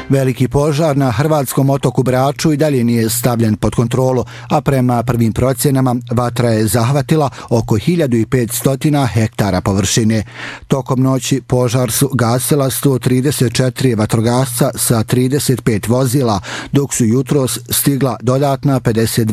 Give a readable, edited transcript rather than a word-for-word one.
Veliki požar na hrvatskom otoku Braču i dalje nije stavljen pod kontrolu, a prema prvim procjenama vatra je zahvatila oko 1500 hektara površine. Tokom noći požar su gasila 134 vatrogasca sa 35 vozila, dok su jutros stigla dodatna 52